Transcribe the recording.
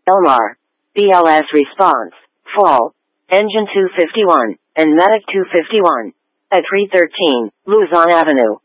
Elmar, BLS response, fall, engine 251, and medic 251, at 313, Luzon Avenue.